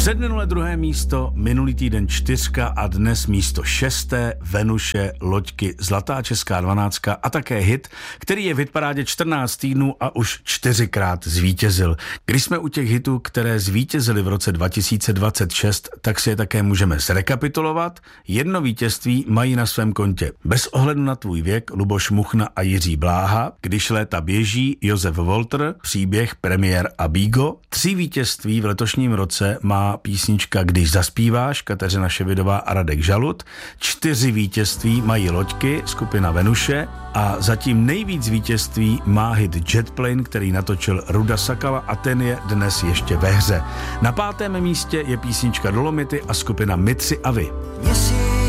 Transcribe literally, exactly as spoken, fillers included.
Předminulé druhé místo, minulý týden čtyřka a dnes místo šesté, Venuše, Loďky, Zlatá česká dvanáctka a také hit, který je v hitparádě čtrnáct týdnů a už čtyřikrát zvítězil. Když jsme u těch hitů, které zvítězily v roce dva tisíce dvacet šest, tak si je také můžeme zrekapitulovat. Jedno vítězství mají na svém kontě Bez ohledu na tvůj věk Luboš Muchna a Jiří Bláha, Když léta běží Josef Walter, Příběh, Premiér a Bígo. Tři vítězství v letošním roce má písnička Když zaspíváš, Kateřina Ševidová a Radek Žalud. Čtyři vítězství mají Loďky, skupina Venuše a zatím nejvíc vítězství má hit Jetplane, který natočil Ruda Sakala a ten je dnes ještě ve hře. Na pátém místě je písnička Dolomity a skupina My tři a vy. Měsíc